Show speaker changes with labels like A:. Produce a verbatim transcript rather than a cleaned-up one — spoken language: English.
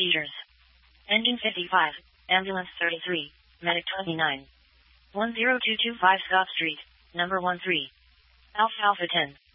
A: seizures. Engine fifty-five, Ambulance thirty-three, Medic twenty-nine. one zero two two five Scott Street, number one three. Alpha Alpha ten.